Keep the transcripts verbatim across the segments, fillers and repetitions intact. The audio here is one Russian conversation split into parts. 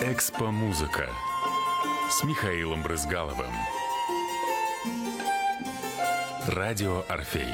Экспо-музыка с Михаилом Брызгаловым. Радио «Орфей».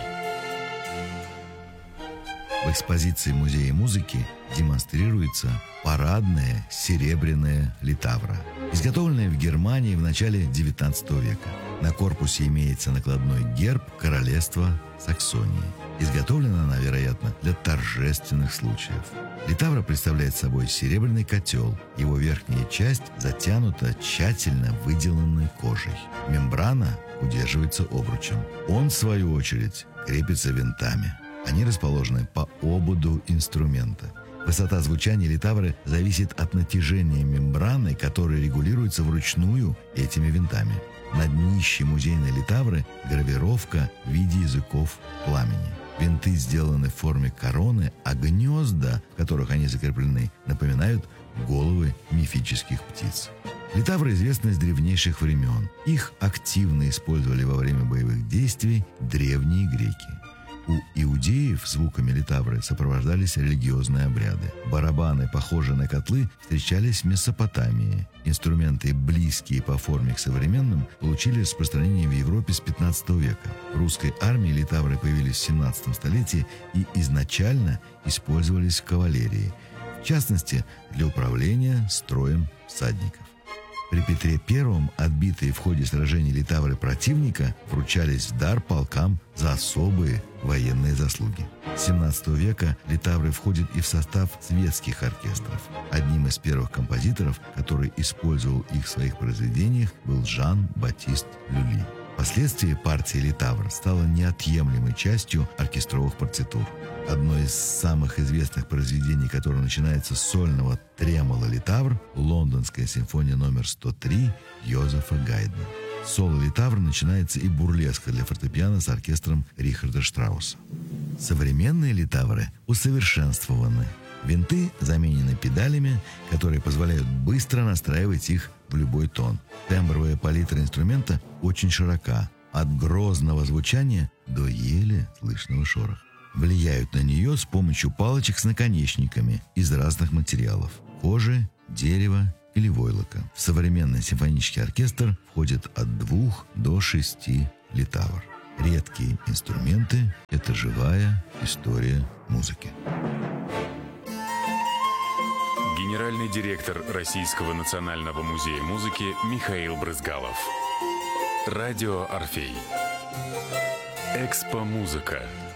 В экспозиции Музея музыки демонстрируется парадная серебряная литавра, изготовленная в Германии в начале девятнадцатого века. На корпусе имеется накладной герб королевства Саксонии. Изготовлена она, вероятно, для торжественных случаев. Литавра представляет собой серебряный котел. Его верхняя часть затянута тщательно выделанной кожей. Мембрана удерживается обручем. Он, в свою очередь, крепится винтами. Они расположены по ободу инструмента. Высота звучания литавры зависит от натяжения мембраны, которая регулируется вручную этими винтами. На днище музейной литавры гравировка в виде языков пламени. Винты сделаны в форме короны, а гнезда, в которых они закреплены, напоминают головы мифических птиц. Литавры известны с древнейших времен. Их активно использовали во время боевых действий древние греки. У иудеев звуками литавры сопровождались религиозные обряды. Барабаны, похожие на котлы, встречались в Месопотамии. Инструменты, близкие по форме к современным, получили распространение в Европе с пятнадцатого века. В русской армии литавры появились в семнадцатом столетии и изначально использовались в кавалерии, в частности, для управления строем всадников. При Петре Первом отбитые в ходе сражений литавры противника вручались в дар полкам за особые военные заслуги. С семнадцатого века литавры входят и в состав светских оркестров. Одним из первых композиторов, который использовал их в своих произведениях, был Жан-Батист Люли. Впоследствии партия литавр стала неотъемлемой частью оркестровых партитур. Одно из самых известных произведений, которое начинается с сольного тремоло литавр, лондонская симфония номер сто три Йозефа Гайдна. Соло литавр начинается и бурлеска для фортепиано с оркестром Рихарда Штрауса. Современные литавры усовершенствованы. Винты заменены педалями, которые позволяют быстро настраивать их в любой тон. Тембровая палитра инструмента очень широка, от грозного звучания до еле слышного шороха. Влияют на нее с помощью палочек с наконечниками из разных материалов – кожи, дерева или войлока. В современный симфонический оркестр входит от двух до шести литавр. Редкие инструменты – это живая история музыки. Генеральный директор Российского национального музея музыки Михаил Брызгалов. Радио «Орфей». Экспо-музыка.